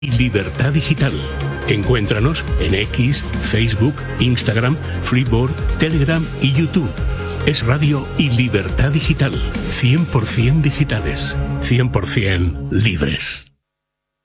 y Libertad Digital. Encuéntranos en X, Facebook, Instagram, Flipboard, Telegram y YouTube. Es Radio y Libertad Digital. 100% digitales. 100% libres.